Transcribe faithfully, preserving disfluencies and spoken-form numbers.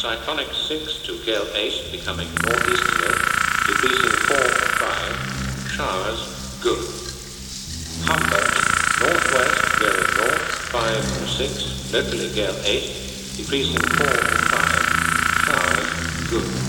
cyclonic six to gale eight, becoming northeasterly, decreasing four to five, showers, good. Humbert, northwest, veering north, five to six, locally gale eight, decreasing four to five, showers, good.